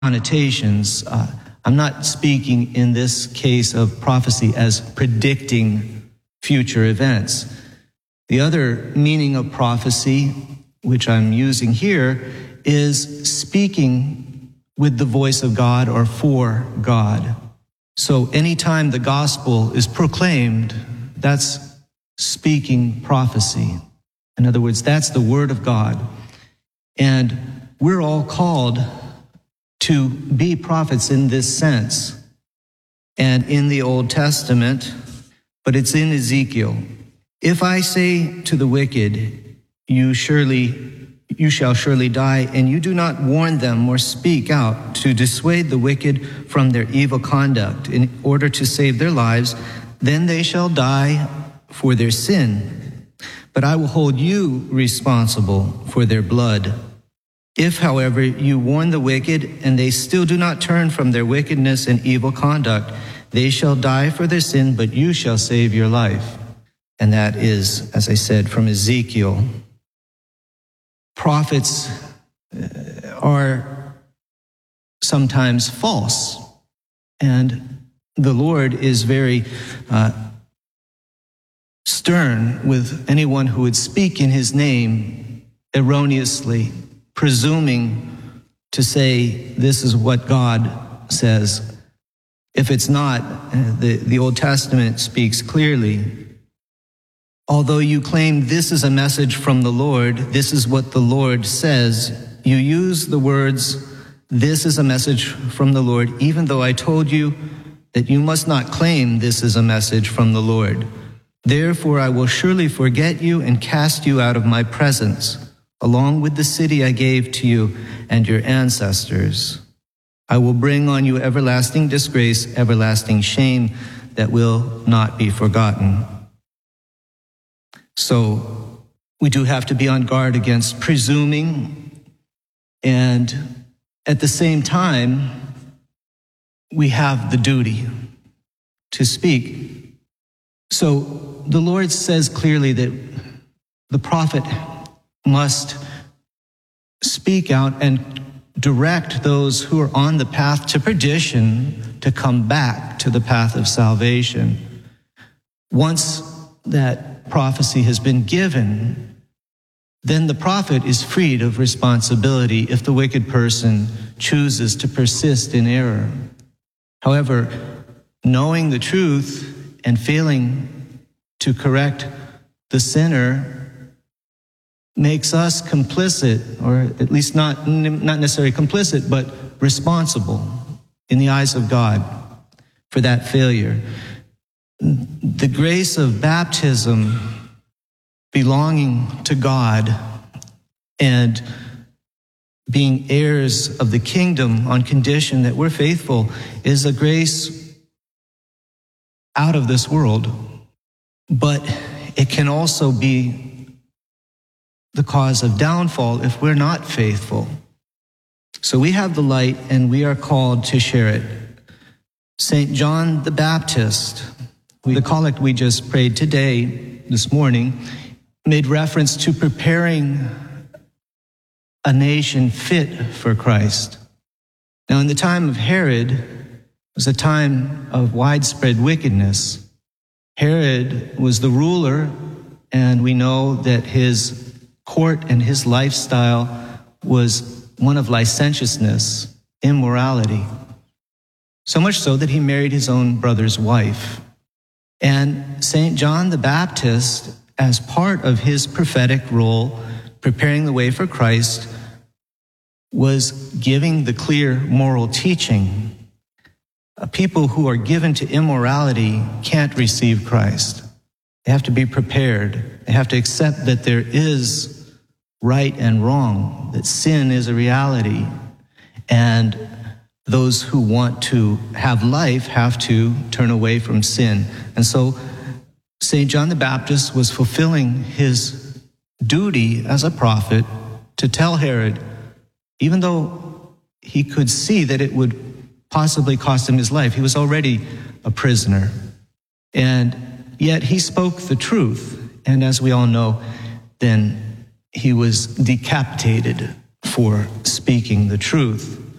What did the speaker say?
connotations. I'm not speaking in this case of prophecy as predicting future events. The other meaning of prophecy, which I'm using here, is speaking with the voice of God or for God. So anytime the gospel is proclaimed, that's speaking prophecy. In other words, that's the word of God. And we're all called to be prophets in this sense. And in the Old Testament, but it's in Ezekiel. If I say to the wicked, you shall surely die, and you do not warn them or speak out to dissuade the wicked from their evil conduct in order to save their lives, then they shall die for their sin. But I will hold you responsible for their blood. If, however, you warn the wicked, and they still do not turn from their wickedness and evil conduct, they shall die for their sin, but you shall save your life. And that is, as I said, from Ezekiel. Prophets are sometimes false, and the Lord is very stern with anyone who would speak in his name erroneously, presuming to say this is what God says. If it's not, the Old Testament speaks clearly. Although you claim this is a message from the Lord, this is what the Lord says, you use the words, this is a message from the Lord, even though I told you that you must not claim this is a message from the Lord. Therefore I will surely forget you and cast you out of my presence, along with the city I gave to you and your ancestors. I will bring on you everlasting disgrace, everlasting shame that will not be forgotten. So we do have to be on guard against presuming, and at the same time, we have the duty to speak. So the Lord says clearly that the prophet must speak out and direct those who are on the path to perdition to come back to the path of salvation. Once that prophecy has been given, then the prophet is freed of responsibility if the wicked person chooses to persist in error. However, knowing the truth and failing to correct the sinner makes us complicit, or at least not necessarily complicit, but responsible in the eyes of God for that failure. The grace of baptism belonging to God and being heirs of the kingdom on condition that we're faithful is a grace out of this world, but it can also be the cause of downfall if we're not faithful. So we have the light and we are called to share it. St. John the Baptist, the collect we just prayed today, this morning, made reference to preparing a nation fit for Christ. Now, in the time of Herod, it was a time of widespread wickedness. Herod was the ruler, and we know that his court and his lifestyle was one of licentiousness, immorality. So much so that he married his own brother's wife. And St. John the Baptist, as part of his prophetic role, preparing the way for Christ, was giving the clear moral teaching. People who are given to immorality can't receive Christ. They have to be prepared. They have to accept that there is right and wrong, that sin is a reality, and those who want to have life have to turn away from sin. And so St. John the Baptist was fulfilling his duty as a prophet to tell Herod, even though he could see that it would possibly cost him his life, he was already a prisoner. And yet he spoke the truth. And as we all know, then he was decapitated for speaking the truth.